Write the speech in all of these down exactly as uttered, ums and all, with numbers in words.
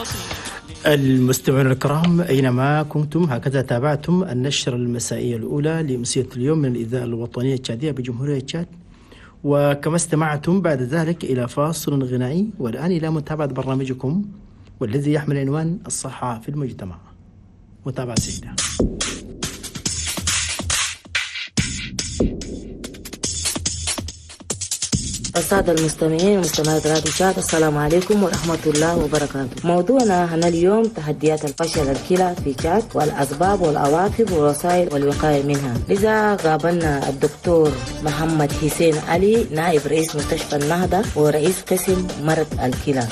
المستمعين الكرام أينما كنتم، هكذا تابعتم النشرة المسائية الأولى لأمسية اليوم من الإذاعة الوطنية التشادية بجمهورية تشاد، وكما استمعتم بعد ذلك إلى فاصل غنائي، والآن إلى متابعة برنامجكم والذي يحمل عنوان الصحة في المجتمع. متابعة سيدة. السادة المستمعين ومستمعات راديو تشاد، السلام عليكم ورحمة الله وبركاته. موضوعنا هنا اليوم تحديات الفشل الكلى في تشاد والأسباب والعواقب والوسائل والوقاية منها. لذا قابلنا الدكتور محمد حسين علي، نائب رئيس مستشفى النهضة ورئيس قسم مرض الكلى.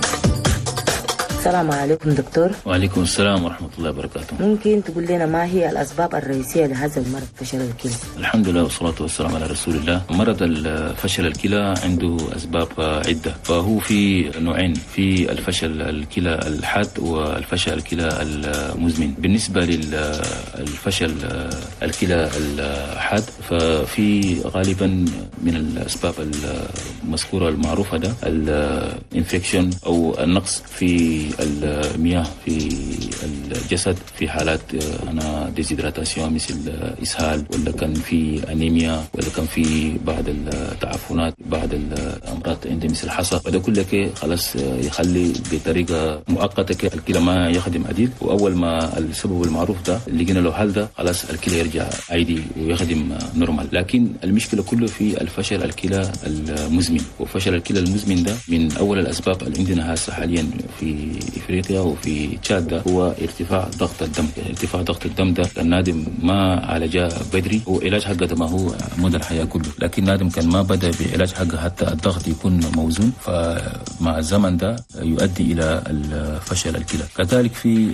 السلام عليكم دكتور. وعليكم السلام ورحمة الله وبركاته. ممكن تقول لنا ما هي الأسباب الرئيسية لهذا المرض فشل الكلى؟ الحمد لله والصلاة والسلام على رسول الله. مرض الفشل الكلى عنده أسباب عدة، فهو في نوعين، في الفشل الكلى الحاد والفشل الكلى المزمن. بالنسبة للفشل الكلى الحاد ففي غالبا من الأسباب المذكورة المعروفة ده الانفكشن أو النقص في المياه في الجسد في حالات أنا ديزيدراتاسيون مثل إسهال، ولا كان في أنيميا، ولا كان في بعض التعفنات، بعض الأمراض عند مثل الحصى، وده كله خلاص يخلي بطريقة مؤقتة الكلى ما يخدم عديل. وأول ما السبب المعروف ده لقينا له حل ده خلاص الكلى يرجع عادي ويخدم نورمال. لكن المشكلة كله في الفشل الكلى المزمن، وفشل الكلى المزمن ده من أول الأسباب اللي عندنا هسه حاليا في إفريقيا وفي تشاد هو ارتفاع ضغط الدم. ارتفاع ضغط الدم ده كان نادم ما عالجاه بدري، وعلاج حقه ما هو مدى الحياة كله، لكن نادم كان ما بدأ بعلاج حقه حتى الضغط يكون موزون، فمع الزمن ده يؤدي إلى الفشل الكلى. كذلك في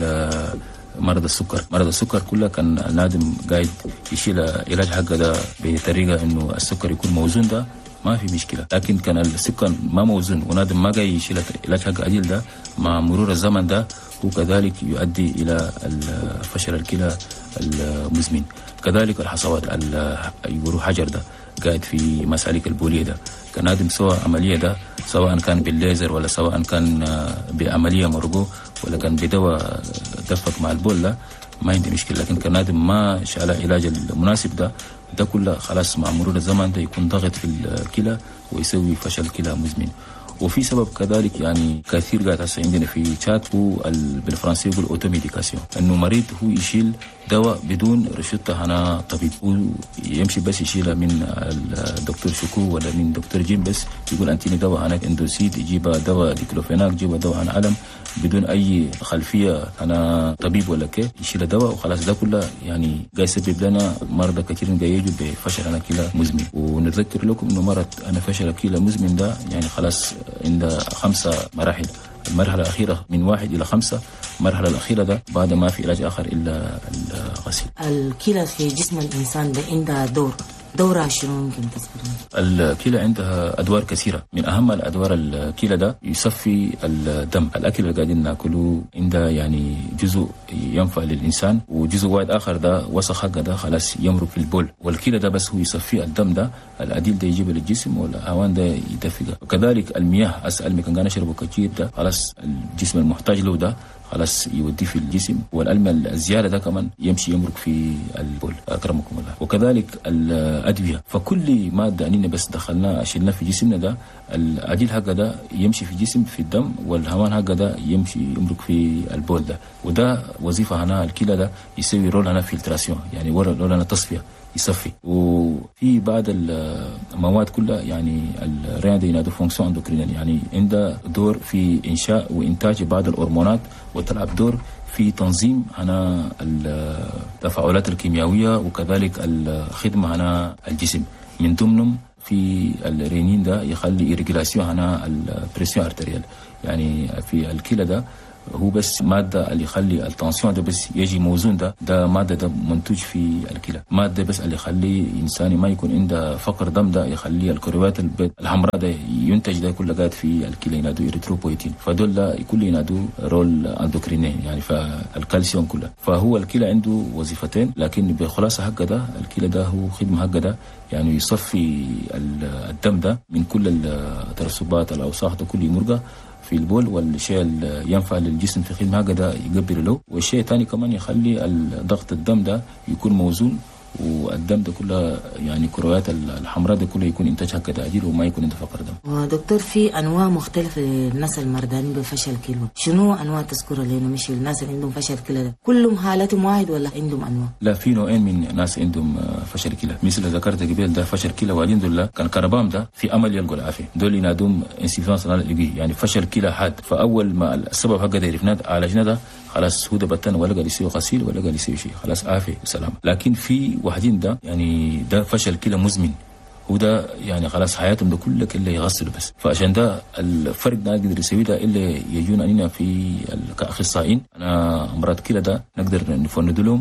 مرض السكر، مرض السكر كله كان نادم قاعد يشيل علاج حقه ده بطريقة إنه السكر يكون موزون، ده ما في مشكلة. لكن كان السكر ما موزون ونادم ما جاي يشيل علاج حق عديل ده، مع مرور الزمن ده هو كذلك يؤدي إلى فشل الكلى المزمن. كذلك الحصوات يقولوا حجر ده قاعد في مسالك البولية ده، كان نادم سوى عملية ده سواء كان بالليزر ولا سواء كان بعملية مرقو ولا كان بدواء دفق مع البول ده ما عندي مشكلة. لكن كان نادم ما شال علاج المناسب ده ده كله خلاص مع مرور الزمن ده يكون ضغط في الكلى ويسوي فشل كلى مزمن. وفي سبب كذلك يعني كثير قاعد هسه عندنا في تشاد هو بالفرنسي يقول اوتوميديكاسيون، انه مريض هو يشيل دواء بدون رشدة هنا طبيب، ويمشي بس يشيلها من الدكتور شكو ولا من دكتور جيم، بس يقول انتيني دواء هناك اندوسيد، يجيب دواء ديكلوفيناك، يجيب دواء عن علم بدون اي خلفيه انا طبيب ولا كيف، يشيل دواء وخلاص. ده كله يعني قاعد يسبب لنا مرضى كثيرين قاعد يجوا بفشل انا كلى مزمن. ونذكر لكم انه مرض انا فشل كلى مزمن ده يعني خلاص عند خمسه مراحل. المرحله الاخيره من واحد الى خمسه، المرحله الاخيره ده بعد ما في علاج اخر الا الغسيل. الكلى في جسم الانسان ده عندها دور دورها شنو ممكن تذكرنا؟ الكلى عندها ادوار كثيره، من اهم الادوار الكلى ده يصفي الدم. الاكل اللي قاعدين ناكله عنده يعني جزء ينفع للانسان، وجزء واحد اخر ده وسخ حقه ده خلاص يمرق في البول، والكلى ده بس هو يصفي الدم ده، العديل ده يجيبه للجسم والهوان ده يدفقه. وكذلك المياه اسال ممكن نشربه كثير ده خلاص الجسم المحتاج له ده خلاص يوديه في الجسم، والألم الزيادة ده كمان يمشي يمرق في البول أكرمكم الله. وكذلك الأدوية، فكل مادة أننا بس دخلناه شلنا في جسمنا ده العديل حقه ده يمشي في الجسم في الدم، والهوان حقه ده يمشي يمرق في البول ده. وده وظيفة هنا الكلى ده يسوي رول هنا فلتراسيون، يعني رول هنا تصفية يصفي. وفي بعض المواد كلها يعني الرياضة ينادوا فونكسيون اندوكرينال، يعني عنده دور في إنشاء وإنتاج بعض الهرمونات، وتلعب دور في تنظيم هنا التفاعلات الكيميائية، وكذلك الخدمة هنا الجسم. من ضمنهم في الرينين ده يخلي إيريجلاسيون هنا البريسيون ارتريال، يعني في الكلى ده هو بس مادة اللي يخلي التنسيون ده بس يجي موزون، ده ده مادة ده منتوج في الكلى. مادة بس اللي يخلي إنسان ما يكون عنده فقر دم، ده يخلي الكريات الحمراء ده ينتج، ده كله قاعد في الكلى ينادوا إريثروبويتين، فدول ده كل ينادوا رول اندوكرينين يعني فالكالسيوم كله. فهو الكلى عنده وظيفتين، لكن بخلاصة حقه ده الكلى ده هو خدمة حقه ده يعني يصفي الدم ده من كل الترسبات الأوساخ ده كل يمرقه في البول، والشيء اللي ينفع للجسم في خدمة هكذا يقبل له. والشيء الثاني كمان يخلي ضغط الدم ده يكون موزون، والدم ده كله يعني كرويات الحمراء ده كله يكون انتاجها كتعديل وما يكون عنده فقر دم. ودكتور في انواع مختلفه للناس المرضانين بفشل كلى، شنو انواع تذكرها لنا؟ مش الناس اللي عندهم فشل كلى ده كلهم حالتهم واحد ولا عندهم انواع؟ لا، في نوعين من ناس عندهم فشل كلى، مثل ذكرت قبل ده فشل كلى والحمد لله كان كربام ده في امل يلقوا العافيه، دول ينادوهم انسفلونس يعني فشل كلى حاد. فاول ما السبب حقه ده عرفناه عالجنا ده خلاص هو ده بطن ولا قال يسوي غسيل ولا قال يسوي شيء، خلاص عافيه وسلام. لكن في واحدين ده يعني ده فشل كلى مزمن، وده يعني خلاص حياتهم ده كله كله يغسلوا بس. فعشان ده الفرق ده نقدر نسويه ده الا يجونا اننا في كاخصائيين انا امراض كلى ده نقدر نفند لهم.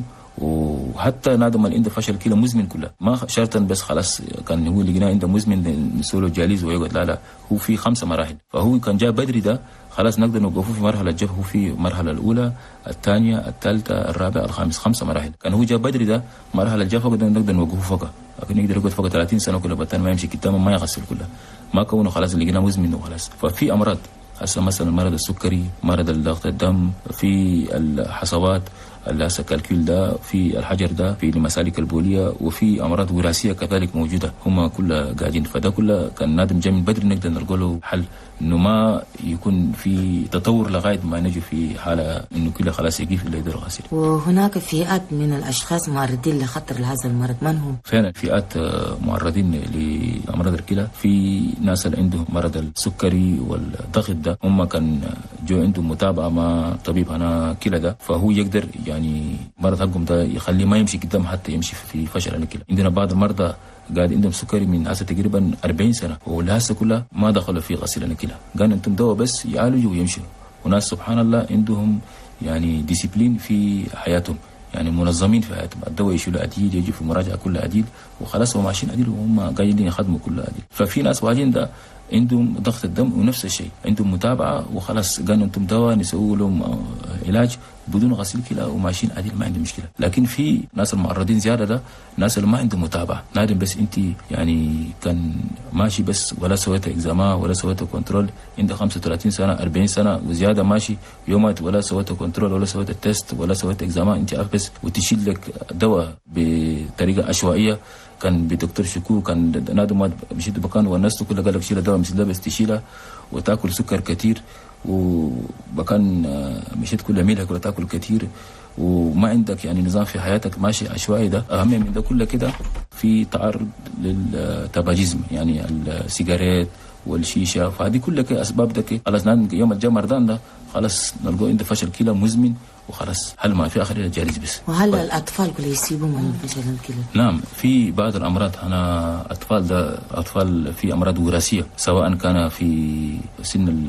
وحتى نادم اللي عنده فشل كلى مزمن كله ما شرطا بس خلاص كان هو اللي لقيناه عنده مزمن نسوله جاليز ويقعد، لا لا هو في خمسه مراحل. فهو كان جاء بدري ده خلاص نقدر نوقفه في مرحله الجف، هو في المرحله الاولى الثانيه الثالثه الرابعه الخامسه، خمسه مراحل. كان هو جاء بدري ده مرحله الجف نقدر نوقفه فوقها، لكن يقدر يقعد فوق ثلاثين سنه كله بطل ما يمشي قدامه ما يغسل كله، ما كونه خلاص اللي لقيناه مزمن وخلاص. ففي امراض هسه مثلا مرض السكري، مرض ضغط الدم، في الحصوات اللي هسه كالكيول ده، في الحجر ده، في المسالك البوليه، وفي امراض وراثيه كذلك موجوده هم كلها قاعدين. فده كله كان نادم جاي من بدري نقدر نلقى له حل، انه ما يكون في تطور لغايه ما نجي في حاله انه كله خلاص يقف الا يقدر غسيل. وهناك فئات من الاشخاص معرضين لخطر هذا المرض، من هم؟ فعلا فئات معرضين لامراض الكلى، في ناس اللي عندهم مرض السكري والضغط ده هم كان جو عندهم متابعه مع طبيب انا كلى ده، فهو يقدر يعني مرض حقهم ده يخليه ما يمشي قدام حتى يمشي في فشل الكلى. عندنا بعض المرضى قاعد عندهم سكري من هسه تقريبا أربعين سنه ولهسه كلها ما دخلوا في غسيل الكلى، قالوا انتم دواء بس يعالجوا ويمشوا. وناس سبحان الله عندهم يعني ديسيبلين في حياتهم، يعني منظمين في حياتهم، الدواء يشيلوا عديل، يجي في مراجعه كلها عديل وخلاص هم ماشيين عديل وهم قاعدين يخدموا كلها عديل. ففي ناس واجين ده عندهم ضغط الدم ونفس الشيء عندهم متابعه وخلاص قالوا انتم دواء نسوي لهم علاج بدون غسيل كلى وماشيين عديل ما عندهم مشكله. لكن في ناس المعرضين زياده ده ناس اللي ما عندهم متابعه، نادم بس انت يعني كان ماشي بس ولا سويت اكزاما ولا سويت كنترول، عندك خمسة وثلاثين سنه أربعين سنه وزياده ماشي يومات ولا سويت كنترول ولا سويت التست ولا سويت اكزاما، انت عارف بس وتشيل لك دواء بطريقه عشوائيه. كان بدكتور شكو كان نادم ما مشيت بكان والناس كلها قال لك شيل دواء مثل ده بس تشيلها وتاكل سكر كثير، وبكان مشيت كل ميلها كلها تاكل كثير وما عندك يعني نظام في حياتك ماشي عشوائي. ده اهم من ده كله كده في تعرض للتباجيزم يعني السيجارات والشيشه، فهذه كلها اسباب ده خلاص يوم الجا مرضان ده خلاص نلقوا عنده فشل كلى مزمن وخلاص هل ما في اخر جالس بس. وهل ف... الاطفال كل يصيبوا من فشل الكلى؟ نعم في بعض الامراض انا اطفال ده اطفال في امراض وراثيه سواء كان في سن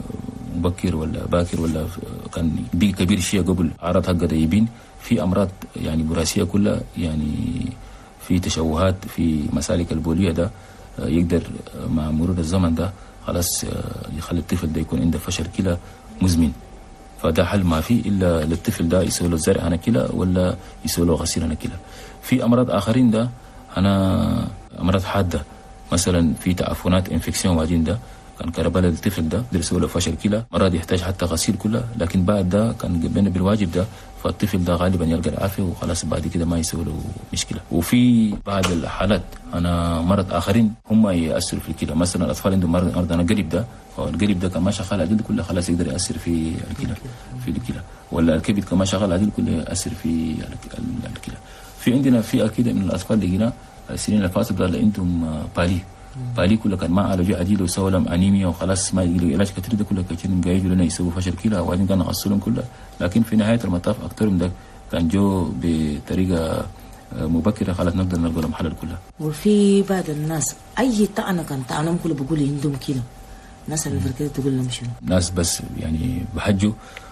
مبكر ولا باكر ولا كان بي كبير شيء قبل اعراض حق يبين، في امراض يعني وراثيه كلها يعني في تشوهات في مسالك البوليه ده يقدر مع مرور الزمن ده خلاص يخلي الطفل ده يكون عنده فشل كلى مزمن. فده حل ما فيه الا للطفل ده يسوي له زرع انا كلى ولا يسوي له غسيل انا كلى. في امراض اخرين ده انا امراض حاده مثلا في تعفنات انفكسيون واجين ده كان كربلاء للطفل ده يسوي له فشل كلى، مرض يحتاج حتى غسيل كلها، لكن بعد ده كان قبلنا بالواجب ده فالطفل ده غالبا يلقى العافيه وخلاص بعد كده ما يسوي له مشكله. وفي بعض الحالات انا مرض اخرين هم ياثروا في الكلى، مثلا الاطفال عندهم مرض مرض انا قلب ده والقلب ده كمان شغال عديل كله خلاص يقدر ياثر في الكلى في الكلى، ولا الكبد كمان شغال عديل كله ياثر في الكلى. في عندنا في اكيد من الاطفال اللي جينا السنين الفاتت اللي عندهم بالي بالي كله كان ما عالجوا عديل وسووا لهم انيميا وخلاص ما يجي علاج كثير ده كله كثير جايجوا لنا يسووا فشل كلى وبعدين كانوا غسلهم كله، لكن في نهايه المطاف اكثر من ده كان جو بطريقه مبكره خلاص نقدر نلقى لهم حل كلها. وفي بعض الناس اي طعنه كان طعنهم كله بيقول عندهم كلى، الناس اللي في تقول لهم شنو؟ ناس بس يعني بحجوا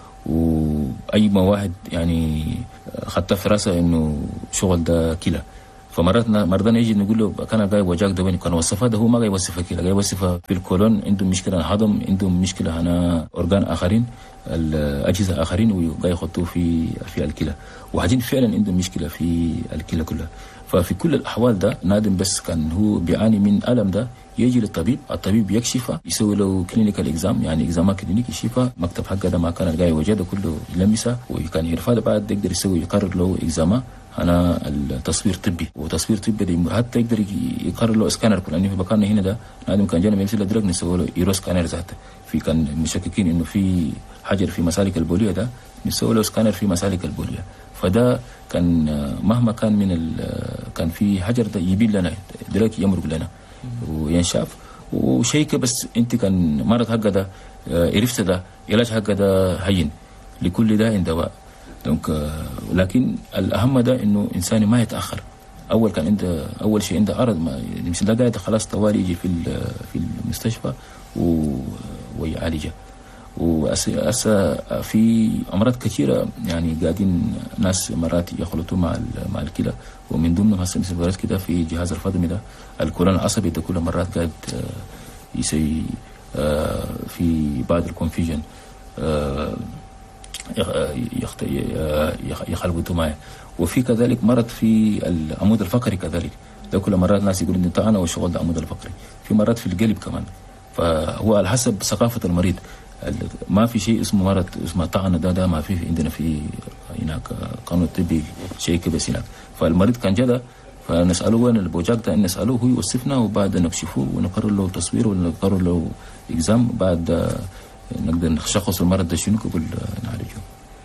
واي ما واحد يعني خدت في راسه انه شغل ده كلى، فمرتنا مرضنا يجي نقول له كان جاي وجاك ده وين كان وصفها ده هو ما جاي يوصفها كده، جاي يوصفها في الكولون عندهم مشكله هضم عندهم مشكله هنا اورجان اخرين الاجهزه اخرين وجاي يحطوه في في الكلى، وبعدين فعلا عندهم مشكله في الكلى كلها. ففي كل الأحوال ده نادم بس كان هو بيعاني من ألم ده يجي للطبيب، الطبيب يكشفه، يسوي له كلينيكال اكزام، يعني اكزامات كلينيك، يشوفها مكتب حقه ده ما كان الجاي وجده كله يلمسها وكان يرفع بعد يقدر يسوي يقرر له اكزامات انا التصوير طبي، وتصوير طبي دي حتى يقدر يقرر له اسكانر، لانه في مكاننا هنا ده نادم كان جانا يمثل درج نسوي له ايرو سكانر ذاته، في كان مشككين انه في حجر في مسالك البوليه ده نسوي له سكانر في مسالك البوليه، فده كان مهما كان من كان في حجر ده يبين لنا درج يمرق لنا وينشاف وشيكه، بس انت كان مرض حقه ده عرفت ده علاج حقه ده هين، لكل داء دواء. دونك لكن الاهم ده انه انسان ما يتاخر، اول كان عنده اول شيء عنده عرض ما مش ده قاعد خلاص طوالي يجي في في المستشفى ويعالجه. وأسا في أمراض كثيرة يعني قاعدين ناس مرات يخلطوا مع مع الكلى، ومن ضمنهم هسه مثل فيروس كده في جهاز الهضمي ده الكولون العصبي ده كل مرات قاعد يسوي في بعض الكونفيجن يخلطوا معه. وفي كذلك مرض في العمود الفقري كذلك، ده كل مرات ناس يقولوا انه طعنه والشغل ده العمود الفقري، في مرات في القلب كمان، فهو على حسب ثقافة المريض. ما في شيء اسمه مرض اسمه طعنه ده ده ما في عندنا في هناك قانون طبي شيء كبس هناك. فالمريض كان جدا فنساله وين البوجاك ده، نساله هو يوصفنا وبعد نكشفه ونقرر له تصوير ونقرر له اكزام، بعد نقدر نشخص المرض ده شنو قبل نعالجه.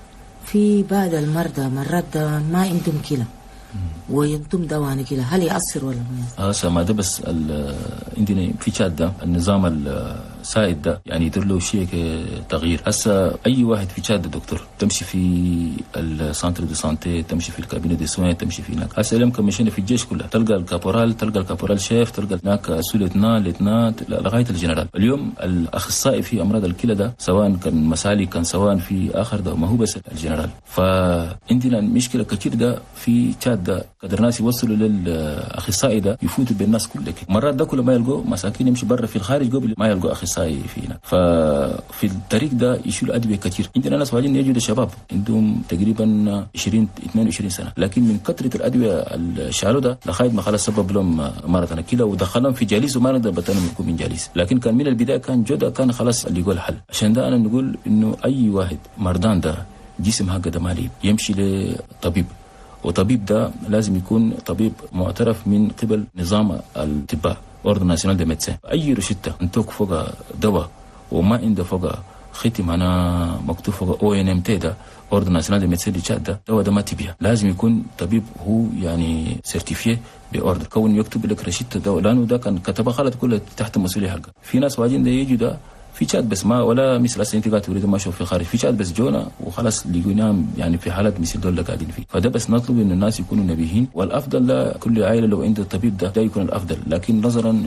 في بعض المرضى مرات ما عندهم كلى وينتم دواني كده، هل يأثر ولا ما يأثر؟ اه ما ده بس عندنا في تشاد ده النظام السائد ده يعني يدير له شيء تغيير. هسه اي واحد في تشاد دكتور تمشي في السانتر دي سانتي، تمشي في الكابينه دي سوين، تمشي في هناك. هسه اليوم مشينا في الجيش كله تلقى الكابورال، تلقى الكابورال شيف، تلقى هناك سوليتنا ليتنا لغايه الجنرال. اليوم الاخصائي في امراض الكلى ده سواء كان مسالي كان سواء في اخر ده ما هو بس الجنرال. فعندنا مشكله كثير ده في تشاد ده قدر ناس يوصلوا للاخصائي ده يفوتوا بالناس كلها. مرات ده كله ما يلقوا مساكين يمشي برا في الخارج قبل ما يلقوا اخصائي فينا، ففي الطريق ده يشيلوا ادويه كثير. عندنا ناس واجدين يجوا شباب عندهم تقريبا عشرين اثنين وعشرين سنه، لكن من كثره الادويه اللي شالوا ده لغايه ما خلاص سبب لهم مرض الكلى ودخلهم في جاليس وما نقدر بتنهم يكون من جاليس. لكن كان من البدايه كان جدا كان خلاص اللي يقول حل. عشان ده انا نقول انه اي واحد مرضان ده جسم هكذا مالي يمشي لطبيب، وطبيب ده لازم يكون طبيب معترف من قبل نظام الطب اوردر ناسيونال دي ميدسين. اي روشته انتوك فوق دواء وما عنده فوق ختم انا مكتوب فوق او ان ام تي ده اوردر ناسيونال دي ميدسين دي تشاد ده دواء ده ما تبيع، لازم يكون طبيب هو يعني سيرتيفيه باوردر، كون يكتب لك روشته دواء لانه ده كان كتبها غلط كلها تحت المسؤوليه حقه. في ناس واجين ده يجوا ده في تشاد بس ما ولا مثل السنتيقات يريد ما اشوف في الخارج، في تشاد بس جونا وخلاص لقيناهم يعني في حالات مثل دول قاعدين فيه. فده بس نطلب ان الناس يكونوا نبيهين، والافضل لكل عائله لو عنده الطبيب ده ده يكون الافضل، لكن نظرا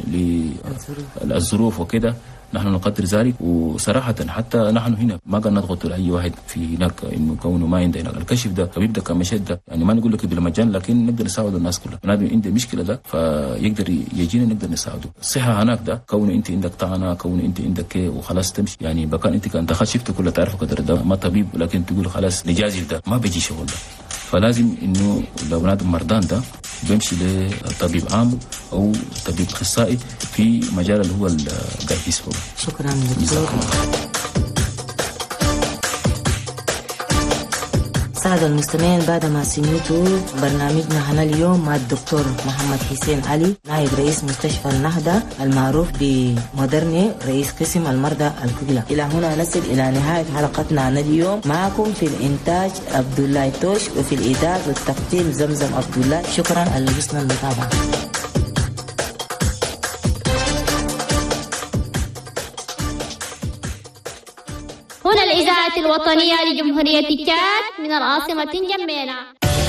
للظروف وكده نحن نقدر ذلك. وصراحة حتى نحن هنا ما قد نضغط لأي واحد في هناك إنه كونه ما عندنا الكشف ده طبيب ده كمشهد ده يعني ما نقول لك بالمجان، لكن نقدر نساعد الناس كلها. نادم عنده مشكلة ده فيقدر يجينا نقدر نساعده. الصحة هناك ده كونه أنت عندك طعنة، كونه أنت عندك كي وخلاص تمشي يعني بكان أنت كان دخلت شفت كله تعرف قدر ده ما طبيب، لكن تقول خلاص نجازف ده ما بيجي شغل ده. فلازم إنه لو نادم مردان ده بيمشي لطبيب عام أو طبيب أخصائي في مجال اللي هو الجاهز فوق. شكرا دكتور. سادة المستمعين، بعد ما سمعتوا برنامجنا هنا اليوم مع الدكتور محمد حسين علي نائب رئيس مستشفى النهضة المعروف بمودرني رئيس قسم المرضى الكلى. إلى هنا نصل إلى نهاية حلقتنا هنا اليوم. معكم في الإنتاج عبد الله توش، وفي الإدارة والتقديم زمزم عبد الله. شكرا على حسن المتابعة. هنا الإذاعة الوطنية لجمهورية تشاد من العاصمة جمينة.